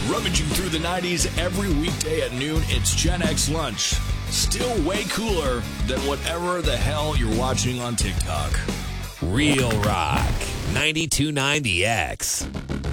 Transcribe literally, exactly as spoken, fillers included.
Rummaging through the nineties every weekday at noon, it's Gen X Lunch. Still way cooler than whatever the hell you're watching on TikTok. Real Rock, ninety-two point nine The X.